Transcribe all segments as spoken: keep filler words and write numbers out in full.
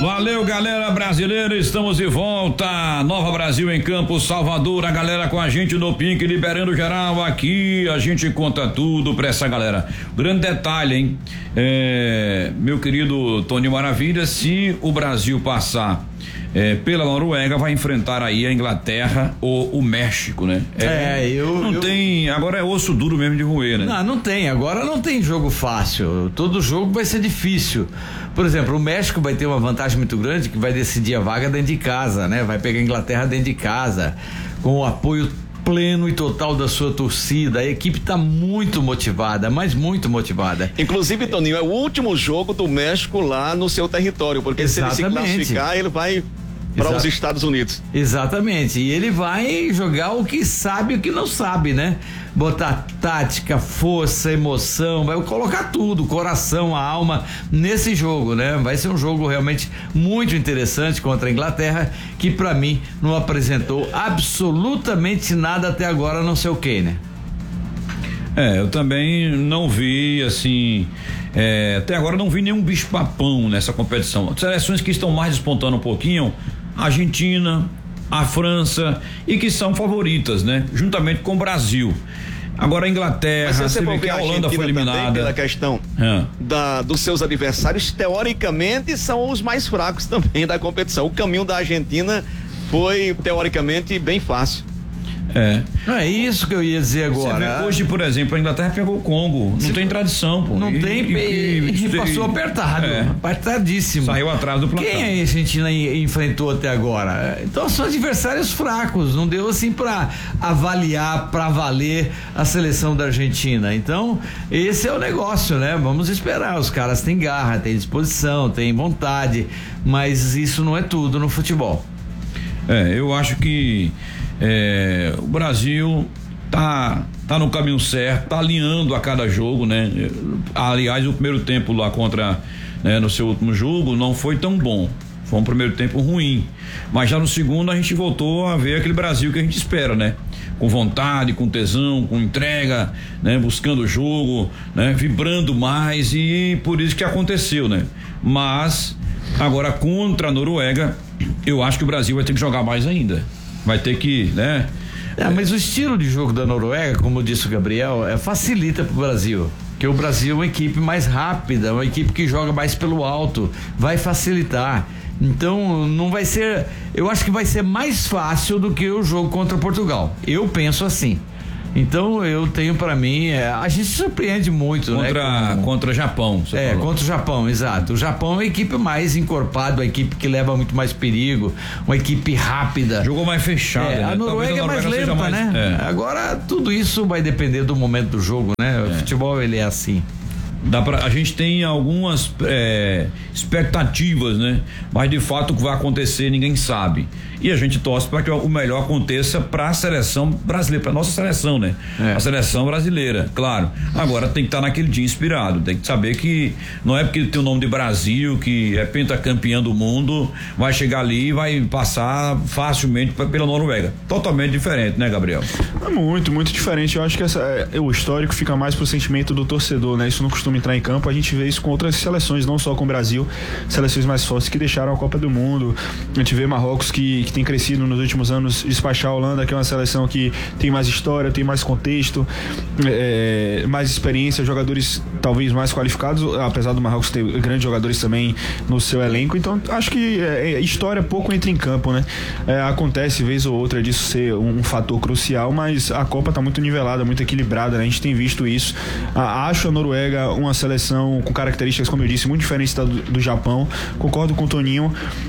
Valeu, galera brasileira, estamos de volta. Nova Brasil em Campo, Salvador, a galera com a gente no Pink, liberando geral aqui, a gente conta tudo pra essa galera. Grande detalhe, hein? É, meu querido Tony Maravilha, se o Brasil passar É, pela Noruega, vai enfrentar aí a Inglaterra ou o México, né? É, é eu. Não eu... tem. Agora é osso duro mesmo de roer, né? Não, não tem. Agora não tem jogo fácil. Todo jogo vai ser difícil. Por exemplo, o México vai ter uma vantagem muito grande que vai decidir a vaga dentro de casa, né? Vai pegar a Inglaterra dentro de casa, com o apoio pleno e total da sua torcida. A equipe está muito motivada, mas muito motivada. Inclusive, Toninho, é o último jogo do México lá no seu território, porque Exatamente. se ele se classificar, ele vai para os Estados Unidos. Exatamente, e ele vai jogar o que sabe e o que não sabe, né? Botar tática, força, emoção, vai colocar tudo, coração, a alma nesse jogo, né? Vai ser um jogo realmente muito interessante contra a Inglaterra, que pra mim não apresentou absolutamente nada até agora, não sei o que, né? É, eu também não vi, assim, é, até agora não vi nenhum bicho papão nessa competição. Seleções que estão mais despontando um pouquinho, a Argentina, a França, e que são favoritas, né? Juntamente com o Brasil. Agora a Inglaterra, Mas você vê que a Holanda foi eliminada pela questão é. da, dos seus adversários, teoricamente são os mais fracos também da competição. O caminho da Argentina foi teoricamente bem fácil. É. Não é isso que eu ia dizer agora. Vê, hoje, por exemplo, a Inglaterra pegou o Congo. Não Você tem tradição, pô. Não e, tem. E, e, e passou apertado. É. Apertadíssimo. Saiu atrás do placar. Quem a Argentina enfrentou até agora? Então são adversários fracos. Não deu assim pra avaliar, pra valer a seleção da Argentina. Então, esse é o negócio, né? Vamos esperar. Os caras têm garra, têm disposição, têm vontade. Mas isso não é tudo no futebol. É, eu acho que É, o Brasil tá, tá no caminho certo, tá alinhando a cada jogo, né? Aliás, o primeiro tempo lá contra, né, no seu último jogo não foi tão bom, foi um primeiro tempo ruim, mas já no segundo a gente voltou a ver aquele Brasil que a gente espera, né? Com vontade, com tesão, com entrega, né? Buscando o jogo, né? Vibrando mais, e por isso que aconteceu, né? Mas agora contra a Noruega, eu acho que o Brasil vai ter que jogar mais ainda. Vai ter que, né? É, mas o estilo de jogo da Noruega, como disse o Gabriel, é, facilita pro Brasil. Porque o Brasil é uma equipe mais rápida, uma equipe que joga mais pelo alto, vai facilitar. Então, não vai ser. Eu acho que vai ser mais fácil do que o jogo contra Portugal. Eu penso assim. Então eu tenho pra mim, é, a gente se surpreende muito, contra, né? Com, contra o Japão. É, falou. contra o Japão, exato. O Japão é uma equipe mais encorpada, uma equipe que leva muito mais perigo, uma equipe rápida. Jogou mais fechado. É, né? a Noruega é mais lenta, mais, né? É. Agora tudo isso vai depender do momento do jogo, né? É. O futebol ele é assim. Dá pra, a gente tem algumas é, expectativas, né? Mas de fato o que vai acontecer ninguém sabe. E a gente torce para que o melhor aconteça para a seleção brasileira, para nossa seleção, né? É. A seleção brasileira, claro. Agora tem que estar tá naquele dia inspirado, tem que saber que não é porque tem o nome de Brasil, que é pentacampeão do mundo, vai chegar ali e vai passar facilmente pra, pela Noruega. Totalmente diferente, né, Gabriel? É muito, muito diferente. Eu acho que essa, é, o histórico fica mais pro sentimento do torcedor, né? Isso não costuma entrar em campo. A gente vê isso com outras seleções, não só com o Brasil, seleções mais fortes que deixaram a Copa do Mundo. A gente vê Marrocos que, que tem crescido nos últimos anos, despachar a Holanda, que é uma seleção que tem mais história, tem mais contexto, é, mais experiência, jogadores talvez mais qualificados, apesar do Marrocos ter grandes jogadores também no seu elenco. Então acho que é, história pouco entra em campo, né? É, acontece vez ou outra disso ser um, um fator crucial, mas a Copa tá muito nivelada, muito equilibrada, né? A gente tem visto isso. A, acho a Noruega uma seleção com características, como eu disse, muito diferentes da do, do Japão. Concordo com o Toninho,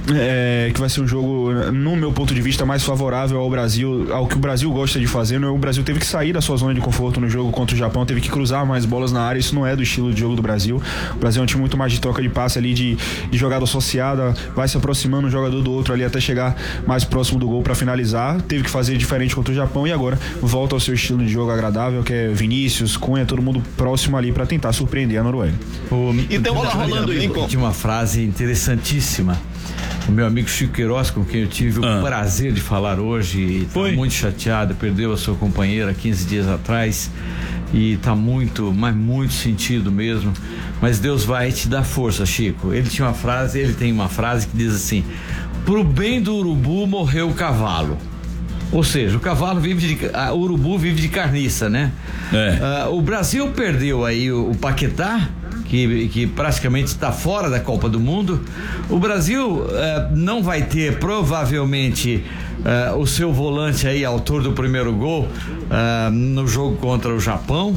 é, que vai ser um jogo, no meu ponto de vista, mais favorável ao Brasil, ao que o Brasil gosta de fazer. O Brasil teve que sair da sua zona de conforto no jogo contra o Japão, teve que cruzar mais bolas na área. Isso não é do estilo de jogo do Brasil. O Brasil é um time muito mais de troca de passe ali, de, de jogada associada, vai se aproximando um jogador do outro ali até chegar mais próximo do gol para finalizar. Teve que fazer diferente contra o Japão e agora volta ao seu estilo de jogo agradável, que é Vinícius, Cunha, todo mundo próximo ali para tentar surpreender a Noruega. O, e tem bola rolando aí. Tinha uma frase interessantíssima. O meu amigo Chico Queiroz, com quem eu tive ah. o prazer de falar hoje, está muito chateado, perdeu a sua companheira quinze dias atrás. e tá muito, mas muito sentido mesmo, mas Deus vai te dar força, Chico. Ele tinha uma frase, ele tem uma frase que diz assim: pro bem do urubu morreu o cavalo. Ou seja, o cavalo vive de, a, o urubu vive de carniça, né? É. Uh, o Brasil perdeu aí o, o Paquetá, que, que praticamente está fora da Copa do Mundo. O Brasil uh, não vai ter provavelmente uh, o seu volante aí, autor do primeiro gol, uh, no jogo contra o Japão.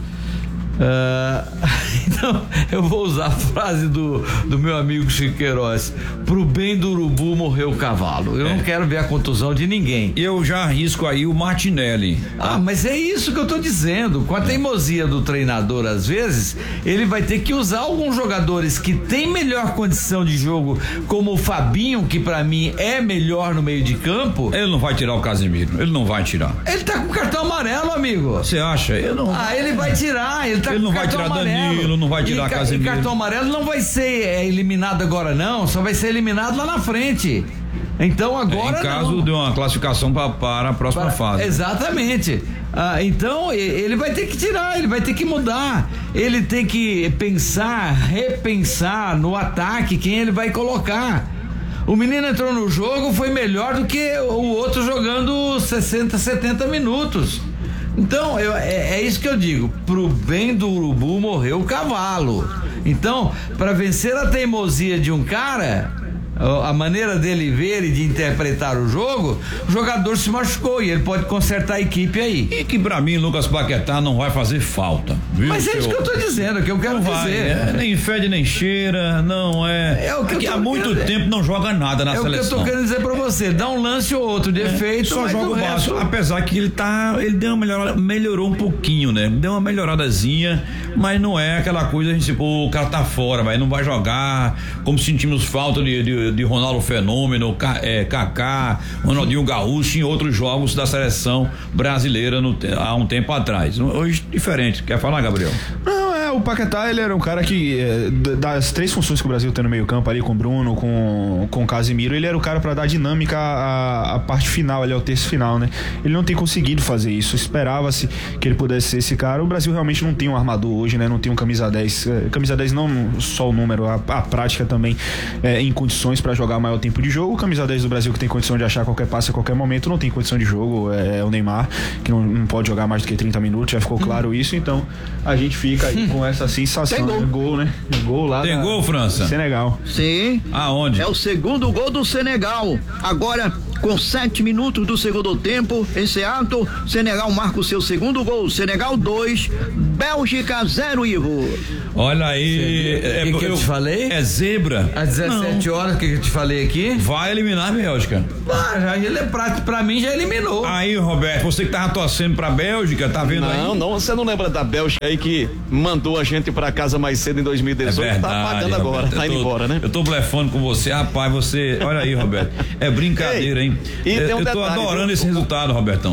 Uh, então eu vou usar a frase do, do meu amigo Chico Queiroz: pro bem do urubu morreu o cavalo. Eu é. não quero ver a contusão de ninguém. Eu já arrisco aí o Martinelli. Ah, tá? Mas é isso que eu tô dizendo. Com a teimosia do treinador, às vezes ele vai ter que usar alguns jogadores que têm melhor condição de jogo, como o Fabinho, que pra mim é melhor no meio de campo. Ele não vai tirar o Casemiro, ele não vai tirar. Ele tá com cartão amarelo, amigo. Você acha? Eu não. Ah, ele vai tirar, ele tá Ele não vai tirar amarelo. Danilo, não vai tirar e, Casemiro. E cartão amarelo não vai ser é, eliminado agora não, só vai ser eliminado lá na frente. Então agora é, em caso não. de uma classificação pra, para a próxima para, fase. Exatamente. Ah, então ele vai ter que tirar, ele vai ter que mudar. Ele tem que pensar, repensar no ataque quem ele vai colocar. O menino entrou no jogo, foi melhor do que o outro jogando sessenta, setenta minutos. Então, eu, é, é isso que eu digo: pro bem do urubu morreu o cavalo. Então, para vencer a teimosia de um cara, a maneira dele ver e de interpretar o jogo, o jogador se machucou e ele pode consertar a equipe aí. E que pra mim Lucas Paquetá não vai fazer falta, viu? Mas é isso que eu tô dizendo, que eu quero não dizer. Vai, é, nem fede nem cheira, não é. É o que há muito querendo... tempo não joga nada na é seleção. É o que eu tô querendo dizer pra você: dá um lance ou outro de é, efeito, só joga o básico. Apesar que ele tá, ele deu uma melhorada, melhorou um pouquinho, né? Deu uma melhoradazinha, mas não é aquela coisa, a gente, pô, o cara tá fora, mas não vai jogar, como sentimos falta de, de, de Ronaldo Fenômeno, é, Kaká, Ronaldinho Gaúcho em outros jogos da seleção brasileira no, há um tempo atrás. Hoje diferente. Quer falar, Gabriel? Não, é, o Paquetá, ele era um cara que, é, das três funções que o Brasil tem no meio campo ali, com o Bruno, com, com o Casemiro, ele era o cara para dar dinâmica à, à parte final ali, ao terço final, né? Ele não tem conseguido fazer isso. Esperava-se que ele pudesse ser esse cara. O Brasil realmente não tem um armador hoje, né? Não tem um camisa dez. É, camisa dez não só o número, a, a prática também é, em condições para jogar maior tempo de jogo. O camisa dez do Brasil, que tem condição de achar qualquer passe a qualquer momento, não tem condição de jogo. É, é o Neymar, que não, não pode jogar mais do que trinta minutos, já ficou claro isso. Então a gente fica aí com essa sensação. Tem gol. Né? Gol, né? Gol lá. Tem da, gol, França? Senegal. Sim. Aonde? É o segundo gol do Senegal. Agora, com sete minutos do segundo tempo encerrado, Senegal marca o seu segundo gol. Senegal dois, Bélgica zero, Ivo. Olha aí. É, que, que eu, eu te falei? É zebra. Às dezessete horas, o que eu te falei aqui? Vai eliminar a Bélgica. Ah, já, ele é pra, pra mim já eliminou. Aí, Roberto, você que tava torcendo pra Bélgica, tá vendo não, aí? Não, não, você não lembra da Bélgica aí que mandou a gente pra casa mais cedo em dois mil e dezoito? É verdade, tá pagando agora, Roberto, tá indo tô, embora, né? Eu tô blefando com você, rapaz, você, olha aí, Roberto, é brincadeira, Ei, hein? E eu tem um eu tô detalhe, adorando viu? esse resultado, Robertão.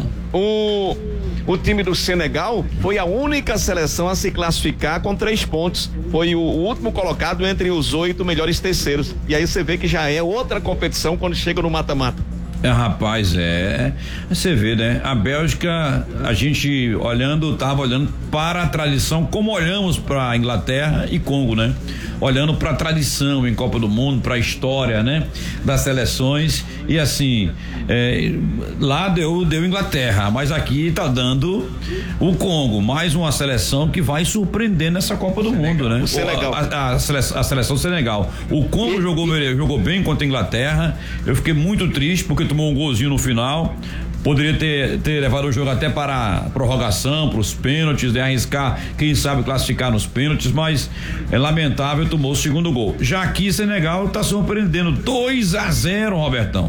O, o time do Senegal foi a única seleção a se classificar com três pontos. Foi o, o último colocado entre os oito melhores terceiros. E aí você vê que já é outra competição quando chega no mata-mata. É, rapaz, é. Você vê, né? A Bélgica, a gente olhando, tava olhando para a tradição, como olhamos para a Inglaterra e Congo, né? Olhando para a tradição em Copa do Mundo, para a história, né? Das seleções. E assim, é, lá deu, deu Inglaterra, mas aqui tá dando o Congo, mais uma seleção que vai surpreender nessa Copa do Senegal. Mundo, né? O Senegal. A, a, a, seleção, a seleção Senegal. O Congo e, jogou, e... jogou bem contra a Inglaterra. Eu fiquei muito triste porque tomou um golzinho no final. Poderia ter, ter levado o jogo até para a prorrogação, para os pênaltis, de arriscar, quem sabe classificar nos pênaltis, mas é lamentável, tomou o segundo gol. Já aqui Senegal está surpreendendo, dois a zero, Robertão.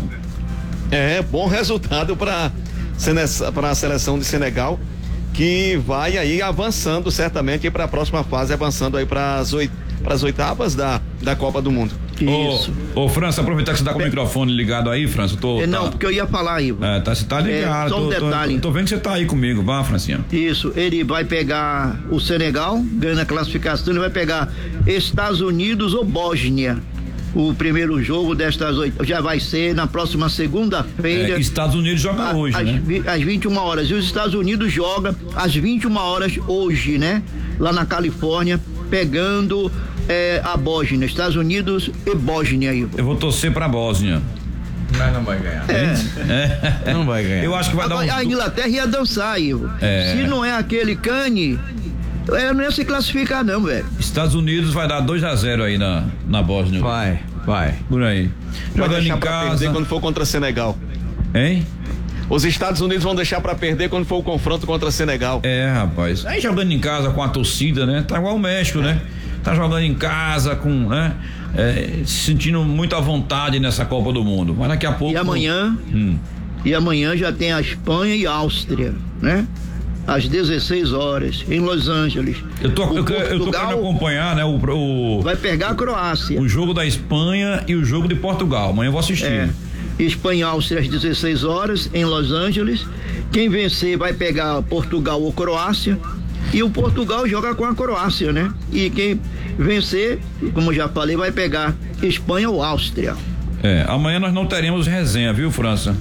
É, bom resultado para para a seleção de Senegal, que vai aí avançando certamente para a próxima fase, avançando aí para as oit, oitavas da, da Copa do Mundo. Isso. Ô, ô França, aproveitar que você tá com o microfone ligado aí, França. Eu tô, é, não, tá... porque eu ia falar aí. É, tá, você tá ligado. É, só um tô, detalhe. Tô, tô vendo que você tá aí comigo, vá, Francinha. Isso, ele vai pegar o Senegal, ganhando a classificação, ele vai pegar Estados Unidos ou Bósnia. O primeiro jogo destas oito já vai ser na próxima segunda-feira. É, Estados Unidos joga hoje, às, né? Às vinte e uma horas. E os Estados Unidos joga às vinte e uma horas hoje, né? Lá na Califórnia, pegando é, a Bósnia. Estados Unidos e Bósnia aí. Eu vou torcer pra Bósnia. Mas não vai ganhar. É. É. Não vai ganhar. Eu acho que vai Agora, dar um... a Inglaterra ia dançar, Ivo. É. Se não é aquele Cane, eu não ia se classificar, não, velho. Estados Unidos vai dar dois a zero aí na, na Bósnia. Vai, vai. Por aí. Vai Jogando deixar em pra casa. perder quando for contra Senegal. Hein? Os Estados Unidos vão deixar pra perder quando for o confronto contra Senegal. É, rapaz. Aí jogando em casa com a torcida, né? Tá igual o México, né? Tá jogando em casa com, né? É, se sentindo muito à vontade nessa Copa do Mundo. Mas daqui a pouco. E amanhã, Hum. e amanhã já tem a Espanha e a Áustria, né? Às dezesseis horas, em Los Angeles. Eu tô, O eu, eu tô querendo Portugal acompanhar, né? O, o, vai pegar a Croácia. o jogo da Espanha e o jogo de Portugal. Amanhã eu vou assistir. É. Espanha e Áustria às dezesseis horas, em Los Angeles. Quem vencer vai pegar Portugal ou Croácia. E o Portugal joga com a Croácia, né? E quem vencer, como já falei, vai pegar Espanha ou Áustria. É, amanhã nós não teremos resenha, viu, França?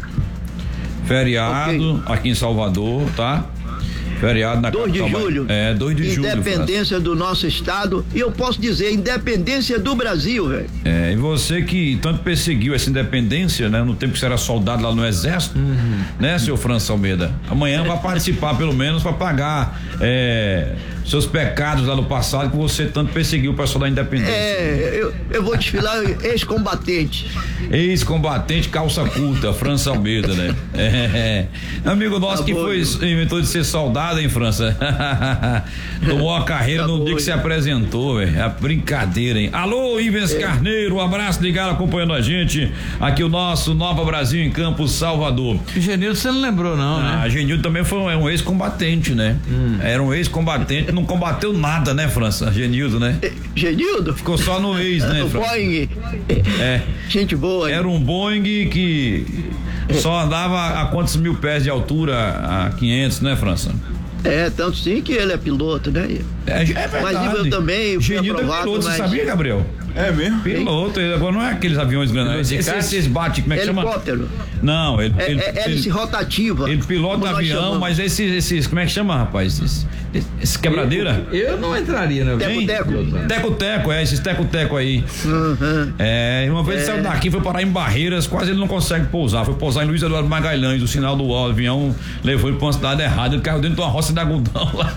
Feriado Okay. aqui em Salvador, tá? Feriado na dois de capital. julho. É, dois de julho. Independência do nosso estado. E eu posso dizer, independência do Brasil, velho. É, e você que tanto perseguiu essa independência, né? No tempo que você era soldado lá no exército, uhum. né, seu França Almeida? Amanhã vai participar, pelo menos, para pagar é, seus pecados lá no passado que você tanto perseguiu o pessoal da independência. É, eu, eu vou desfilar ex-combatente. Ex-combatente calça curta, França Almeida, né? É, é. Amigo nosso Tá que bom, foi, inventou de ser soldado, hein, França? Tomou a carreira Tá no bom, dia que se apresentou, velho. É brincadeira, hein? Alô, Ivens é. Carneiro, um abraço, ligado, acompanhando a gente. Aqui o nosso Nova Brasil em Campos, Salvador. Genildo, você não lembrou, não, né? Ah, Genildo também foi um, é um ex-combatente, né? Hum. Era um ex-combatente, não combateu nada, né, França? Genildo, né? Genildo? Ficou só no ex, né, o França? Boeing. É. Gente boa. Era um Boeing que só andava a quantos mil pés de altura? A quinhentos, né, França? É, tanto sim que ele é piloto, né? É, é verdade. Mas eu também fui Genildo aprovado, é piloto, mas... você sabia, Gabriel? É mesmo? Piloto, ele agora não é aqueles aviões grandes, esses, esses bate, como é que Helicóptero. chama? Não, ele, É, ele, é hélice ele, rotativa. ele pilota avião, mas esses, esses, como é que chama, rapaz? Esses, esses quebradeira? Eu, eu não entraria, né? Teco-teco. Teco-teco, é, esses teco-teco aí. Uhum. É, uma vez É. ele saiu daqui, foi parar em Barreiras, quase ele não consegue pousar. Foi pousar em Luiz Eduardo Magalhães, o sinal do avião levou ele pra uma cidade errada, ele caiu dentro de uma roça de algodão lá.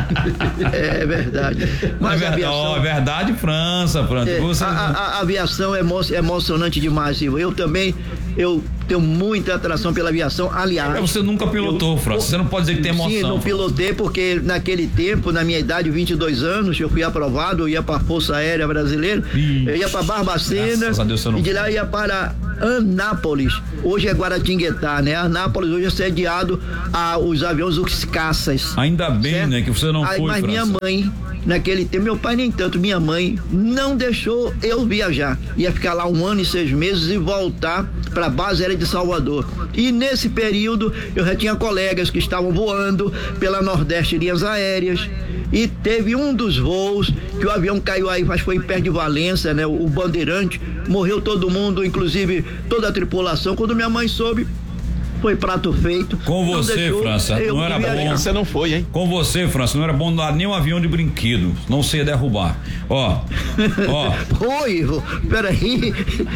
É verdade. Mas é a verdade, aviação, ó, é verdade, França, França. é, Você... a, a- a aviação é emo- emocionante demais, Silvio. Eu também, eu tenho muita atração pela aviação. Aliás, Mas você nunca pilotou, eu- França. Você não pode dizer que tem emoção. Sim, não França. pilotei porque naquele tempo, na minha idade, vinte e dois anos, eu fui aprovado, eu ia para a Força Aérea Brasileira, Ih, eu ia para Barbacena graças a Deus você não e de foi. lá eu ia para Anápolis. Hoje é Guaratinguetá, né? Anápolis hoje é sediado aos aviões os caças. Ainda bem, certo? né, que você não Aí, foi, mas minha França. mãe, naquele tempo, meu pai nem tanto, minha mãe não deixou eu viajar. Ia ficar lá um ano e seis meses e voltar para a base aérea de Salvador. E nesse período eu já tinha colegas que estavam voando pela Nordeste Linhas Aéreas. E teve um dos voos que o avião caiu aí, mas foi perto de Valença, né? O Bandeirante, morreu todo mundo, inclusive toda a tripulação. Quando minha mãe soube, foi prato feito. Com Não você, deixou França, eu não era viajar. bom. Você não foi, hein? Com você, França, não era bom dar nem um avião de brinquedo. Não sei derrubar. Ó, ó. Oi, Ivo, peraí.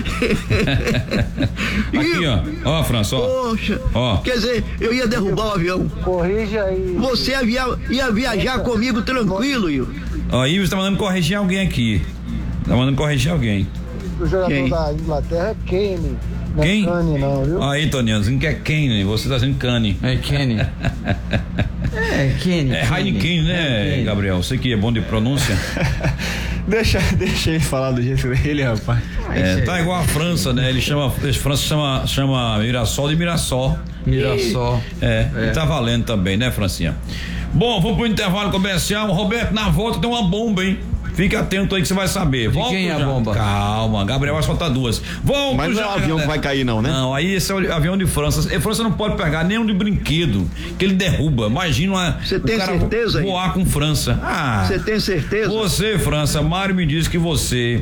Aqui, ó. Ó, França, ó. Poxa, Ó. quer dizer, eu ia derrubar o avião. Corrija aí. Você ia, via- ia viajar comigo tranquilo, Ivo. Ó, Ives tá mandando corrigir alguém aqui. Tá mandando corrigir alguém. O jogador Quem? da Inglaterra é Kane. Não Quem? é Kane, não, viu? Aí, Toninho, dizendo que é Kane, você tá dizendo Kane. É Kenny. É, Kenny. É Heineken, né, Gabriel? Você que é bom de pronúncia. Deixa, deixa ele falar do jeito dele, rapaz. É, tá igual a França, né? Ele chama, a França chama, chama Mirassol de Mirassol. Mirassol. É, É. e tá valendo também, né, Francinha? Bom, vamos pro intervalo comercial. Roberto, na volta tem uma bomba, hein? Fique atento aí que você vai saber. De Volto quem é a já. bomba? Calma, Gabriel vai soltar duas. Volto Mas não já, é o avião galera. que vai cair, não, né? Não, aí esse é o avião de França. E França não pode pegar nenhum de brinquedo, que ele derruba. Imagina uma, Você o tem cara certeza aí? voar com França. Ah, Você tem certeza? você, França, Mário me disse que você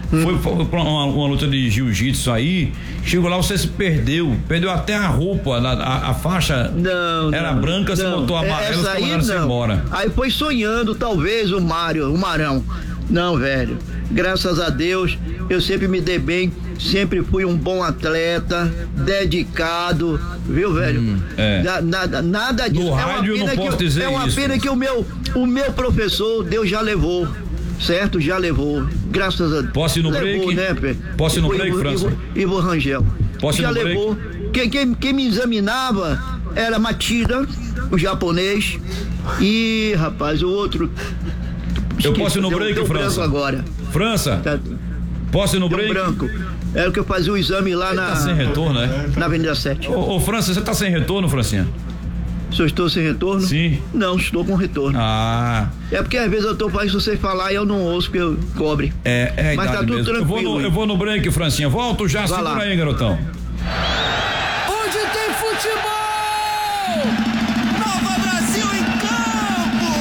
Foi, foi pra uma, uma luta de jiu-jitsu aí, chegou lá, você se perdeu, perdeu até a roupa, a, a, a faixa não, era não, branca, você não. botou amarela, Essa você aí mandaram você não. embora. Aí foi sonhando, talvez, o Mário, o Marão. Não, velho, graças a Deus, eu sempre me dei bem, sempre fui um bom atleta, dedicado, viu, velho? Hum, é. Na, nada, nada disso. No é rádio eu não posso que, dizer É uma isso. pena que o meu, o meu professor, Deus já levou. Certo? Já levou. Graças a Deus. Posso ir no levou, break? Né, Posso ir no Ivo, break, Ivo, França? Ivo, Ivo Rangel. Posso ir já no levou. break? Quem, quem, quem me examinava era Matida, o japonês. E, rapaz, o outro. Eu posso ir no deu, break, deu França? branco agora. França? Tá, posso ir no deu break? branco. Era que eu fazia o exame lá na. Tá sem retorno, né? Na Avenida sete. Ô, ô, França, você tá sem retorno, Francinha? Se eu estou sem retorno? Sim. Não, estou com retorno. Ah. É porque às vezes eu tô fazendo você falar e eu não ouço que eu cobre. É, é. Mas tá tudo mesmo. tranquilo. Eu vou, no, eu vou no break, Francinha. Volto já, Vai segura lá. aí, garotão. Onde tem futebol! Nova Brasil em campo!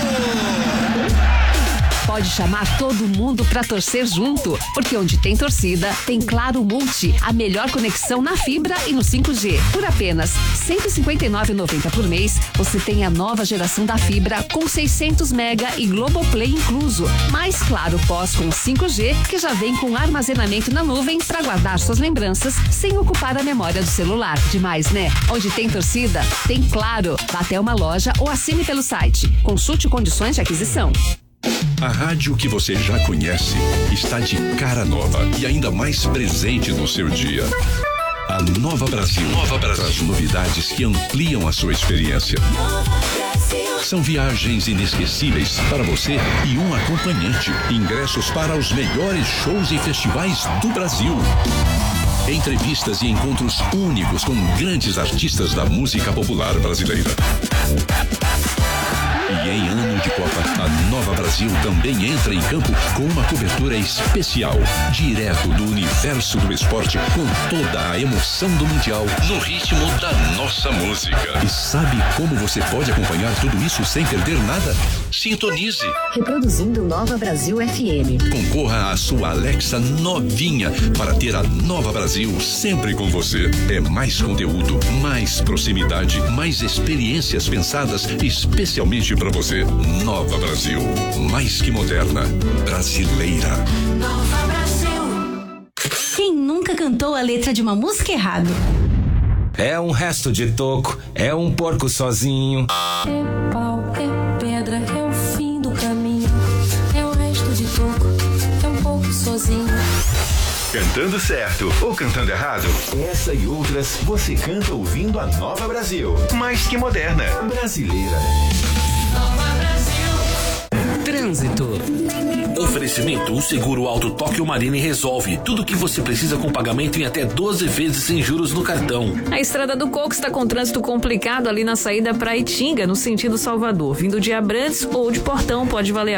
Pode chamar todo mundo pra torcer junto, porque onde tem torcida, tem Claro Multi, a melhor conexão na fibra e no cinco G. Por apenas cento e cinquenta e nove reais e noventa centavos por mês, você tem a nova geração da fibra com seiscentos mega e Globoplay incluso. Mais Claro Pós com cinco G, que já vem com armazenamento na nuvem para guardar suas lembranças sem ocupar a memória do celular. Demais, né? Onde tem torcida, tem Claro. Vá até uma loja ou assine pelo site. Consulte condições de aquisição. A rádio que você já conhece está de cara nova e ainda mais presente no seu dia. A Nova Brasil, Nova Brasil traz novidades que ampliam a sua experiência. São viagens inesquecíveis para você e um acompanhante. Ingressos para os melhores shows e festivais do Brasil. Entrevistas e encontros únicos com grandes artistas da música popular brasileira. E em ano de Copa, a Nova Brasil também entra em campo com uma cobertura especial, direto do universo do esporte, com toda a emoção do Mundial, no ritmo da nossa música. E sabe como você pode acompanhar tudo isso sem perder nada? Sintonize. Reproduzindo Nova Brasil F M. Concorra à sua Alexa novinha para ter a Nova Brasil sempre com você. É mais conteúdo, mais proximidade, mais experiências pensadas especialmente para você. Nova Brasil, mais que moderna, brasileira. Nova Brasil. Quem nunca cantou a letra de uma música errado? É um resto de toco, é um porco sozinho. É pau, é pedra, é o fim do caminho. É o resto de toco, é um pouco sozinho. Cantando certo ou cantando errado? Essa e outras você canta ouvindo a Nova Brasil. Mais que moderna, brasileira. Nova Brasil. Trânsito. Oferecimento, o seguro Auto Tóquio Marine resolve tudo o que você precisa com pagamento em até doze vezes sem juros no cartão. A Estrada do Coco está com trânsito complicado ali na saída para Itinga, no sentido Salvador. Vindo de Abrantes ou de Portão, pode valer a